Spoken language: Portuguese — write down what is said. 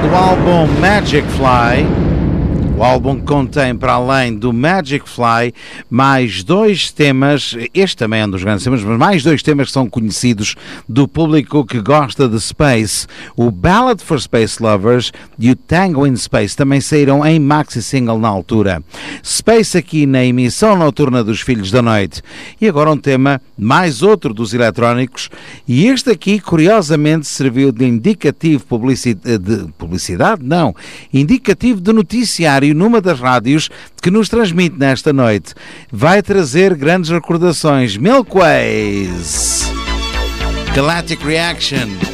do álbum Magic Fly. O álbum contém, para além do Magic Fly, mais 2 temas, este também é um dos grandes temas, mas mais 2 temas que são conhecidos do público que gosta de Space. O Ballad for Space Lovers e o Tango in Space também saíram em maxi single na altura. Space aqui na emissão noturna dos Filhos da Noite. E agora um tema, mais outro dos eletrónicos, e este aqui curiosamente serviu de indicativo indicativo de noticiário numa das rádios que nos transmite nesta noite. Vai trazer grandes recordações. Milkways, Galactic Reaction.